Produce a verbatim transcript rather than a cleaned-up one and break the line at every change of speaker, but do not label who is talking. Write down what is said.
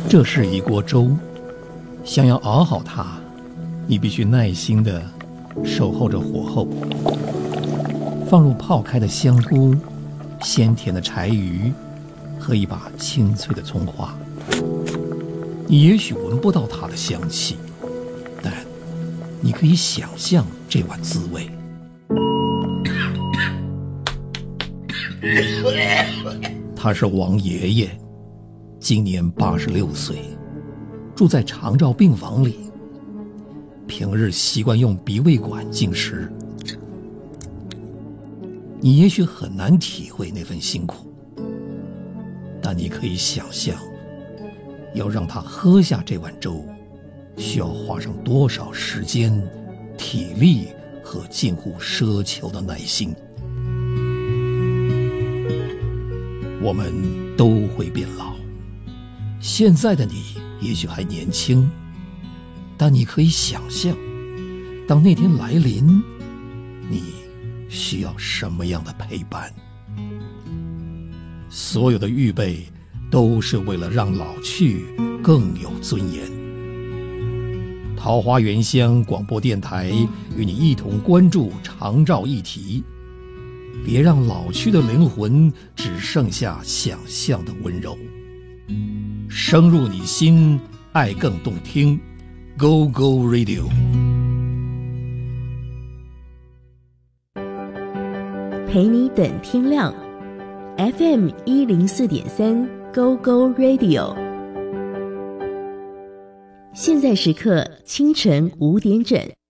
这是一锅粥，想要熬好它，你必须耐心地守候着火候，放入泡开的香菇、鲜甜的柴鱼和一把清脆的葱花。你也许闻不到它的香气，但你可以想象这碗滋味。他是王爷爷，今年八十六岁，住在长照病房里，平日习惯用鼻胃管进食。你也许很难体会那份辛苦，但你可以想象，要让他喝下这碗粥，需要花上多少时间、体力和近乎奢求的耐心。我们都会变老，现在的你也许还年轻，但你可以想象，当那天来临，你需要什么样的陪伴？所有的预备都是为了让老去更有尊严。桃花源乡广播电台与你一同关注长照议题，别让老去的灵魂只剩下想象的温柔。深入你心，爱更动听。 Go Go Radio，
陪你等天亮 F M 一零四点三 Go Go Radio。 现在时刻清晨五点整。